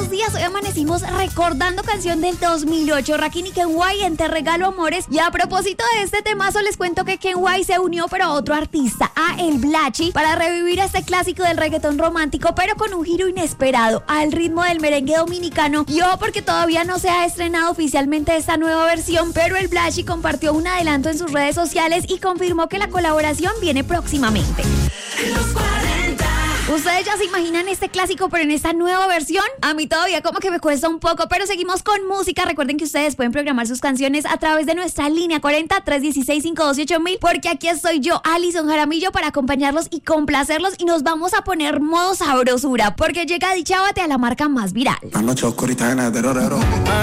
buenos días. Hoy amanecimos recordando canción del 2008, Rakim y Kenway en Te Regalo Amores. Y a propósito de este temazo, les cuento que Kenway se unió pero a otro artista, a El Blachi, para revivir este clásico del reggaetón romántico, pero con un giro inesperado, al ritmo del merengue dominicano. Y ojo, porque todavía no se ha estrenado oficialmente esta nueva versión, pero El Blachi compartió un adelanto en sus redes sociales y confirmó que la colaboración viene próximamente. Los 40. ¿Ustedes ya se imaginan este clásico pero en esta nueva versión? A mí todavía como que me cuesta un poco, pero seguimos con música. Recuerden que ustedes pueden programar sus canciones a través de nuestra línea 40-316-528-1000, porque aquí estoy yo, Alison Jaramillo, para acompañarlos y complacerlos, y nos vamos a poner modo sabrosura, porque llega Dichábate a la marca más viral. La noche oscurita en el